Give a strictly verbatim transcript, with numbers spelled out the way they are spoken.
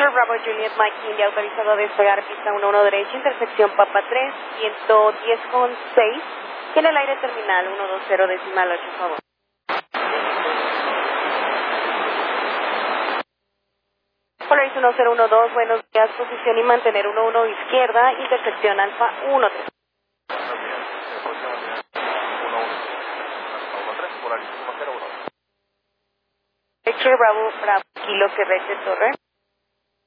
Victor Bravo Juliet Mike India, autorizado a despegar pista uno uno derecha, intersección Papa tres, ciento diez con seis, tiene el aire terminal uno dos cero decimal ocho, por favor. Polaris uno cero uno dos, buenos días, posición y mantener uno uno izquierda, intersección Alfa uno tres. Victor Bravo Bravo Kilo Quebec de Torre.